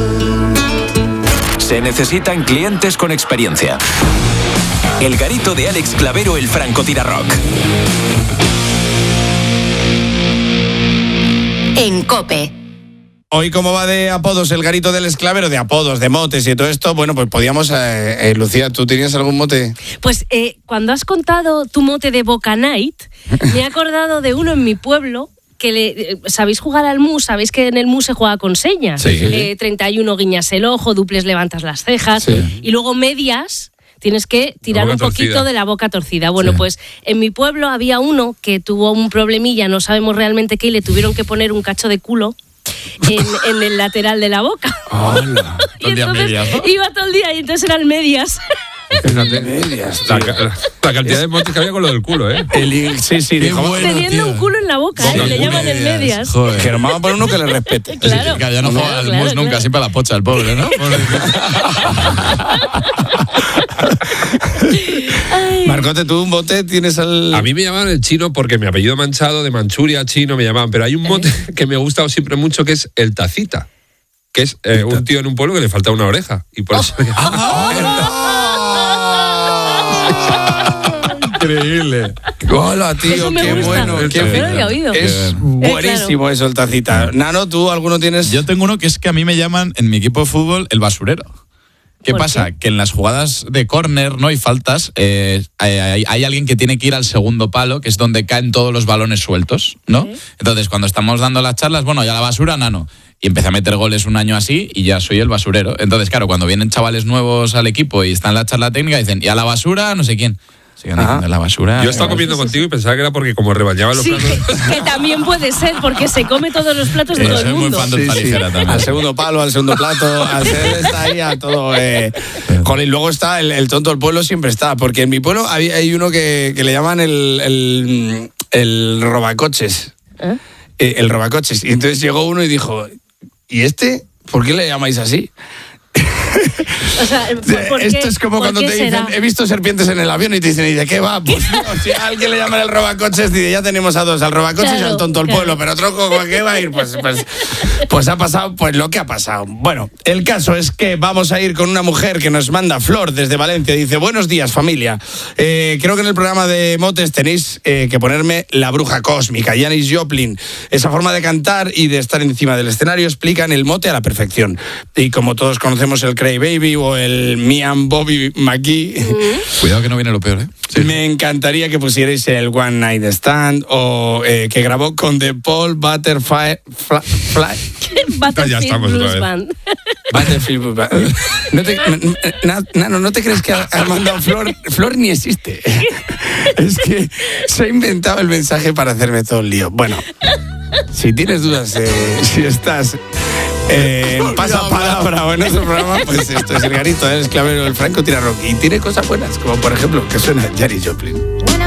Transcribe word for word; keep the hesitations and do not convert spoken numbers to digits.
Se necesitan clientes con experiencia. El garito de Alex Clavero, el francotirarrock. En COPE. Hoy, ¿cómo va de apodos el garito del esclavero? De apodos, de motes y todo esto. Bueno, pues podíamos... Eh, eh, Lucía, ¿tú tenías algún mote? Pues eh, cuando has contado tu mote de Boca Night, me he acordado de uno en mi pueblo que le, sabéis jugar al mus, sabéis que en el mus se juega con señas. Sí. Eh, treinta y uno guiñas el ojo, duples levantas las cejas, Sí. y luego medias tienes que tirar un poquito torcida. de la boca torcida. Bueno, sí. Pues en mi pueblo había uno que tuvo un problemilla, no sabemos realmente qué, y le tuvieron que poner un cacho de culo en, en el lateral de la boca. Hola. Y entonces medias, ¿no? Iba todo el día y entonces eran medias. Medias, la, la, la cantidad de motes que había con lo del culo, ¿eh? El, sí, sí, dijo, bueno, teniendo tío. un culo en la boca, ¿eh? Le llaman el medias. Joder. Que nos vamos a poner uno que le respete. Claro. Que ya no juega al claro, mus claro. nunca, siempre a la pocha, el pobre, ¿no? Marcote, ¿tú un bote tienes al...? A mí me llamaban el chino porque mi apellido manchado, de Manchuria, chino, me llamaban. Pero hay un mote que me ha gustado siempre mucho, que es el tacita. Que es eh, un tío en un pueblo que le falta una oreja. Y por eso... Increíble. Hola, tío, Eso me qué gusta. bueno. El Qué tacita. No lo había oído. Es Eh, buenísimo claro. eso, el tacita. Nano, ¿tú alguno tienes? Yo tengo uno que es que a mí me llaman en mi equipo de fútbol el basurero. ¿Qué pasa? qué? Que en las jugadas de córner, ¿no? Y faltas, eh, hay, hay, hay alguien que tiene que ir al segundo palo, que es donde caen todos los balones sueltos, ¿no? ¿Sí? Entonces, cuando estamos dando las charlas, bueno, ya la basura, Nano. Y empecé a meter goles un año así y ya soy el basurero. Entonces, claro, cuando vienen chavales nuevos al equipo y están en la charla técnica, dicen, y a la basura, no sé quién. Siguen diciendo, la basura. Yo estaba comiendo contigo y pensaba que era porque como rebañaba los Sí, platos... que, que también puede ser, porque se come todos los platos de Eh, todo el soy muy mundo. fan del Sí, sí. Faligera también. Al segundo palo, al segundo plato, al ser está ahí a todo. Eh. Joder, y luego está el, el tonto del pueblo, siempre está. Porque en mi pueblo hay, hay uno que, que le llaman el, el, el robacoches. ¿Eh? Eh, el robacoches. Y entonces llegó uno y dijo, ¿y este? ¿Por qué le llamáis así? O sea, ¿por, por Esto qué, es como por cuando qué te dicen, será? he visto serpientes en el avión y te dicen, ¿y de qué va? Pues no, si a alguien le llaman el robacoches, dice, ya tenemos a dos, al robacoches Claro, y al tonto del claro. pueblo, pero otro ¿con qué va a ir? Pues, pues, pues ha pasado pues lo que ha pasado. Bueno, el caso es que vamos a ir con una mujer que nos manda Flor desde Valencia. Dice, buenos días, familia. Eh, creo que en el programa de motes tenéis eh, que ponerme la bruja cósmica, Janis Joplin. Esa forma de cantar y de estar encima del escenario explican el mote a la perfección. Y como todos conocemos el Cray Baby o el Me and Bobby McGee, Mm. Cuidado que no viene lo peor, ¿eh? sí. Me encantaría que pusierais el One Night Stand o eh, que grabó con The Paul Butterfly. Fly, fly, Battlefield Ya estamos otra Blues vez. Band. Battlefield Blues Band. No te, na- Nano, ¿no te crees que ha, ha mandado Flor? Flor ni existe. Es que se ha inventado el mensaje para hacerme todo el lío. Bueno, si tienes dudas, eh, si estás eh, en pasapalabra o en otro programa, pues esto es el garito, ¿eh? Es clavero, el francotirarrock. Y tiene cosas buenas, como por ejemplo que suena Janis Joplin.